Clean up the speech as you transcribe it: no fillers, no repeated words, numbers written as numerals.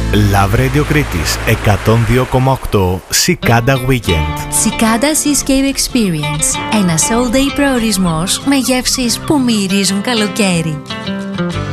Love Radio Κρήτης 102,8 Cicada Weekend. Cicada Seascape Experience. Ένας all-day προορισμός με γεύσεις που μυρίζουν καλοκαίρι.